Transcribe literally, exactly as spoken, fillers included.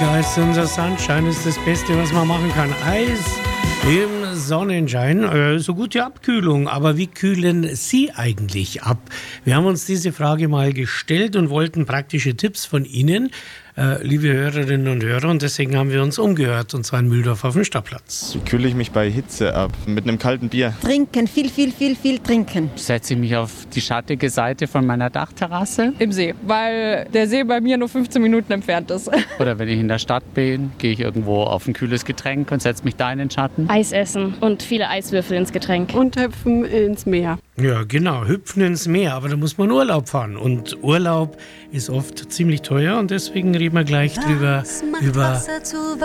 Guys in the Sunshine ist das Beste, was man machen kann. Eis im Sonnenschein, äh, so gute Abkühlung. Aber wie kühlen Sie eigentlich ab? Wir haben uns diese Frage mal gestellt und wollten praktische Tipps von Ihnen, äh, liebe Hörerinnen und Hörer. Und deswegen haben wir uns umgehört, und zwar in Mühldorf auf dem Stadtplatz. Wie kühle ich mich bei Hitze ab? Mit einem kalten Bier. Trinken, viel, viel, viel, viel trinken. Setze ich mich auf die schattige Seite von meiner Dachterrasse. Im See, weil der See bei mir nur fünfzehn Minuten entfernt ist. Oder wenn ich in der Stadt bin, gehe ich irgendwo auf ein kühles Getränk und setze mich da in den Schatten. Eis essen und viele Eiswürfel ins Getränk. Und hüpfen ins Meer. Ja, genau, hüpfen ins Meer, aber da muss man Urlaub fahren. Und Urlaub ist oft ziemlich teuer und deswegen reden wir gleich drüber, über